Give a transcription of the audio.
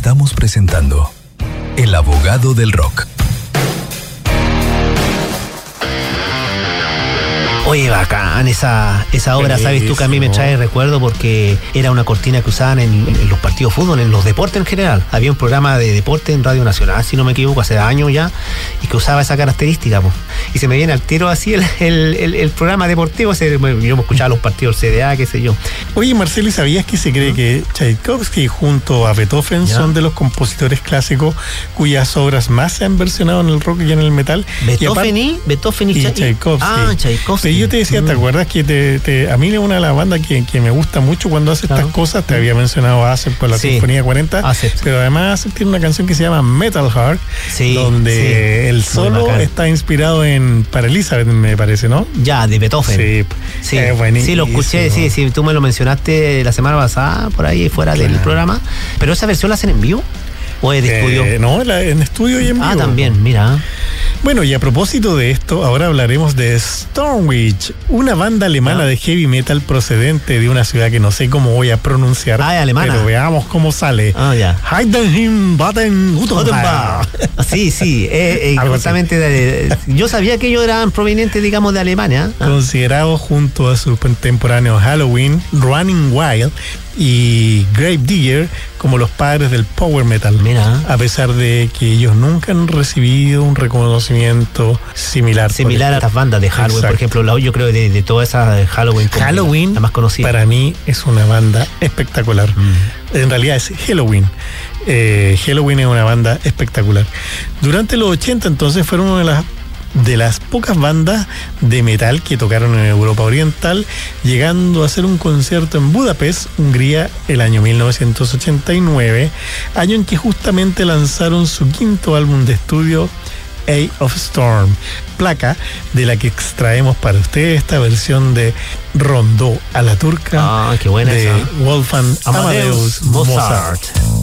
Estamos presentando El Abogado del Rock. Oye, bacán esa obra, sabes tú que a mí me trae recuerdo porque era una cortina que usaban en los partidos de fútbol, en los deportes en general. Había un programa de deporte en Radio Nacional, si no me equivoco, hace años ya, y que usaba esa característica, po. Y se me viene al tiro así el programa deportivo, yo me escuchaba los partidos del CDA, qué sé yo. Oye, Marcelo, ¿y sabías que se cree que Tchaikovsky junto a Beethoven son de los compositores clásicos cuyas obras más se han versionado en el rock y en el metal? Beethoven y Tchaikovsky. Ah, Tchaikovsky. Yo te decía, ¿te acuerdas que a mí es una de las bandas que me gusta mucho cuando hace estas cosas? Te había mencionado a Accept con la Sinfonía 40, pero además Accept tiene una canción que se llama Metal Heart, donde el solo está inspirado para Elizabeth, me parece, ¿no? Ya, de Beethoven. Sí, es buenísimo. Sí, lo escuché, sí, tú me lo mencionaste la semana pasada, por ahí fuera del programa, pero ¿esa versión la hacen en vivo? ¿O es de estudio? No, en estudio y en vivo. Ah, también, mira. Bueno, y a propósito de esto, ahora hablaremos de Stormwitch, una banda alemana de heavy metal procedente de una ciudad que no sé cómo voy a pronunciar. Ah, es alemana. Pero veamos cómo sale. Ah, ya. Baden-Württemberg. Sí, justamente yo sabía que ellos eran provenientes, digamos, de Alemania. Considerados junto a sus contemporáneos Halloween, Running Wild y Gravedigger como los padres del power metal. Mira. A pesar de que ellos nunca han recibido un reconocimiento similar a estas bandas de Halloween. Exacto. Por ejemplo, yo creo de toda esa Halloween la más conocida. Para mí es una banda espectacular. En realidad es Halloween. Halloween es una banda espectacular. Durante los 80 entonces fueron una de las pocas bandas de metal que tocaron en Europa Oriental, llegando a hacer un concierto en Budapest, Hungría, el año 1989, año en que justamente lanzaron su quinto álbum de estudio, Eye of Storm, placa de la que extraemos para ustedes esta versión de Rondó a la turca qué buena de esa. Wolfgang Amadeus Mozart.